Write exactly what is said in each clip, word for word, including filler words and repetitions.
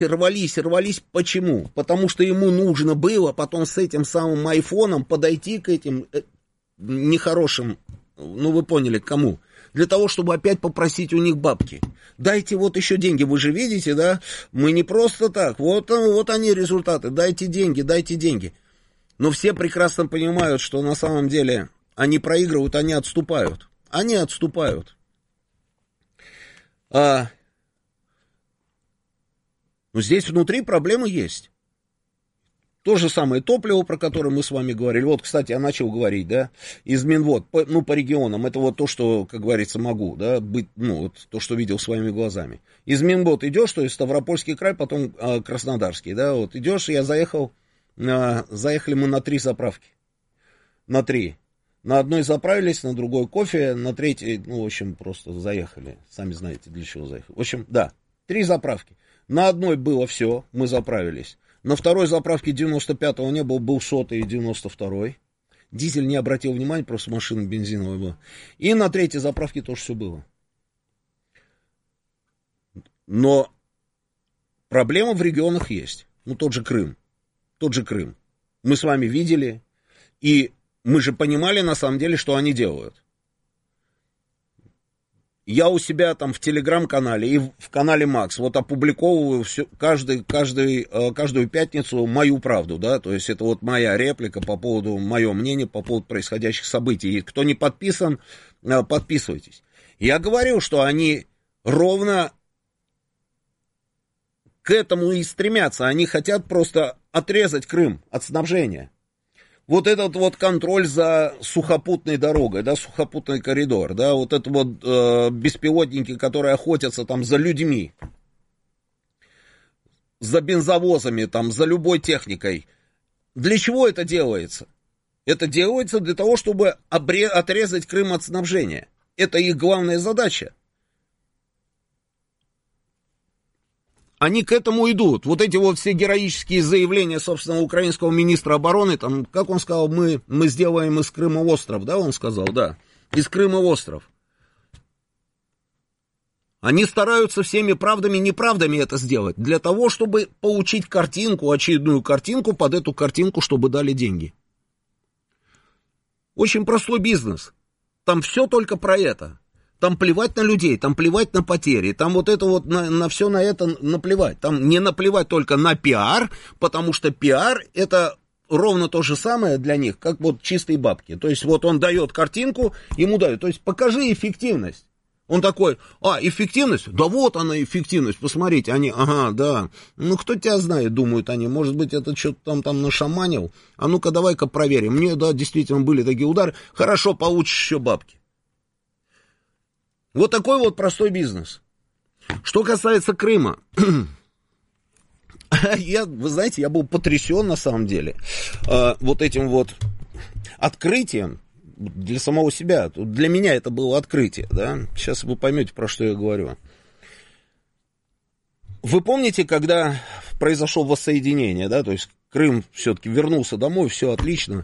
рвались, рвались. Почему? Потому что ему нужно было потом с этим самым айфоном подойти к этим нехорошим, ну вы поняли, к кому. Для того, чтобы опять попросить у них бабки. Дайте вот еще деньги, вы же видите, да? Мы не просто так, вот, вот они результаты, дайте деньги, дайте деньги. Но все прекрасно понимают, что на самом деле они проигрывают, они отступают. Они отступают. А, но здесь внутри проблемы есть. То же самое топливо, про которое мы с вами говорили. Вот, кстати, я начал говорить, да, из Минвод, по, ну, по регионам. Это вот то, что, как говорится, могу, да, быть, ну, вот то, что видел своими глазами. Из Минвод идешь, то есть Ставропольский край, потом э, Краснодарский, да, вот идешь, я заехал, э, заехали мы на три заправки. На три. На одной заправились, на другой кофе, на третьей, ну, в общем, просто заехали. Сами знаете, для чего заехали. В общем, да, три заправки. На одной было все, мы заправились. На второй заправке девяносто пятого не было, был сотый и девяносто второй. Дизель не обратил внимания, просто машина бензиновая была. И на третьей заправке тоже все было. Но проблема в регионах есть. Ну, тот же Крым. Тот же Крым. Мы с вами видели, и мы же понимали на самом деле, что они делают. Я у себя там в телеграм-канале и в канале Макс вот опубликовываю все, каждый, каждый, каждую пятницу мою правду, да, то есть это вот моя реплика по поводу, мое мнение по поводу происходящих событий. И кто не подписан, подписывайтесь. Я говорю, что они ровно к этому и стремятся. Они хотят просто отрезать Крым от снабжения. Вот этот вот контроль за сухопутной дорогой, да, сухопутный коридор, да, вот это вот э, беспилотники, которые охотятся там за людьми, за бензовозами, там, за любой техникой. Для чего это делается? Это делается для того, чтобы обре- отрезать Крым от снабжения. Это их главная задача. Они к этому идут. Вот эти вот все героические заявления, собственно, украинского министра обороны, там, как он сказал, мы, мы сделаем из Крыма остров, да, он сказал, да, из Крыма остров. Они стараются всеми правдами и неправдами это сделать, для того, чтобы получить картинку, очередную картинку, под эту картинку, чтобы дали деньги. Очень простой бизнес. Там все только про это. Там плевать на людей, там плевать на потери, там вот это вот, на, на все на это наплевать. Там не наплевать только на пиар, потому что пиар это ровно то же самое для них, как вот чистые бабки. То есть вот он дает картинку, ему дают, то есть покажи эффективность. Он такой, а, эффективность? Да вот она эффективность, посмотрите, они, ага, да. Ну, кто тебя знает, думают они, может быть, это что-то там, там нашаманил. А ну-ка, давай-ка проверим. Мне, да, действительно были такие удары. Хорошо, получишь еще бабки. Вот такой вот простой бизнес. Что касается Крыма, я, вы знаете, я был потрясен на самом деле э, вот этим вот открытием для самого себя. Для меня это было открытие, да. Сейчас вы поймете, про что я говорю. Вы помните, когда произошло воссоединение, да, то есть Крым все-таки вернулся домой, все отлично.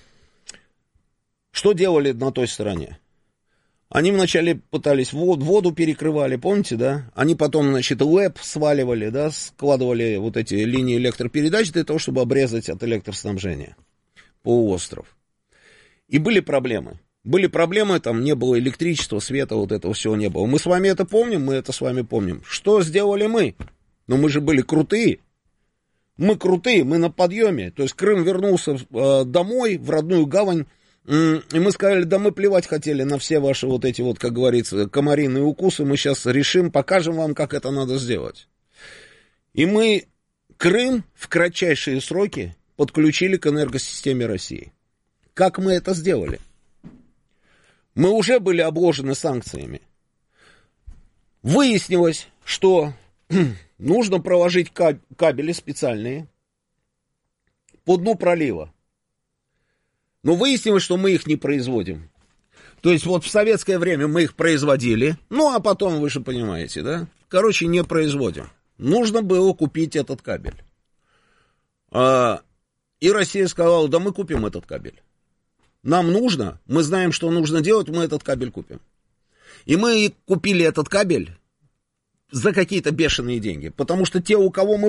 Что делали на той стороне? Они вначале пытались воду, воду перекрывали, помните, да? Они потом, значит, ЛЭП сваливали, да, складывали вот эти линии электропередач для того, чтобы обрезать от электроснабжения полуостров. И были проблемы. Были проблемы, там не было электричества, света, вот этого всего не было. Мы с вами это помним, мы это с вами помним. Что сделали мы? Ну, мы же были крутые. Мы крутые, мы на подъеме. То есть Крым вернулся э, домой, в родную гавань. И мы сказали, да мы плевать хотели на все ваши вот эти вот, как говорится, комариные укусы, мы сейчас решим, покажем вам, как это надо сделать. И мы Крым в кратчайшие сроки подключили к энергосистеме России. Как мы это сделали? Мы уже были обложены санкциями. Выяснилось, что нужно проложить кабели специальные по дну пролива. Но выяснилось, что мы их не производим. То есть вот в советское время мы их производили, ну а потом, вы же понимаете, да? Короче, не производим. Нужно было купить этот кабель. А, и Россия сказала, да мы купим этот кабель. Нам нужно, мы знаем, что нужно делать, мы этот кабель купим. И мы купили этот кабель за какие-то бешеные деньги. Потому что те, у кого мы